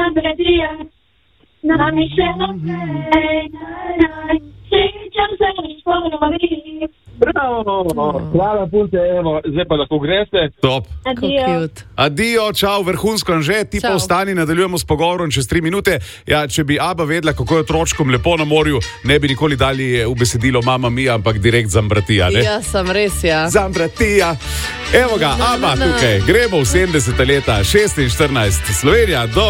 Zambratija, nami še naprej, srečam se mi sponovi. Bravo, hvala punce, evo, zdaj pa lahko greste. Top. Adijo. Adijo, čau, vrhunsko Anže, ti pa ostani, nadaljujemo s pogovorom čez 3 minute. Ja, če bi Aba vedela, kako je otročkom lepo na morju, ne bi nikoli dali v besedilo Mama Mia, ampak direkt Zambratija, ne? Ja, sem res, ja. Zambratija. Evo ga, Aba tukaj, gremo v 70. leta, 6 in 14, Slovenija, do